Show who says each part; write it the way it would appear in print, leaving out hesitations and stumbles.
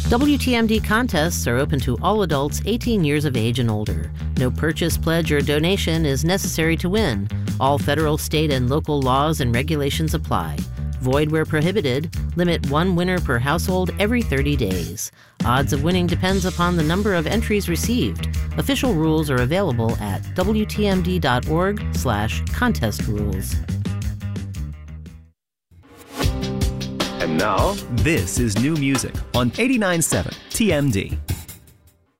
Speaker 1: WTMD contests are open to all adults 18 years of age and older. No purchase, pledge, or donation is necessary to win. All federal, state, and local laws and regulations apply. Void where prohibited. Limit one winner per household every 30 days. Odds of winning depends upon the number of entries received. Official rules are available at wtmd.org/contest rules.
Speaker 2: And now,
Speaker 3: This is new music on 89.7 TMD.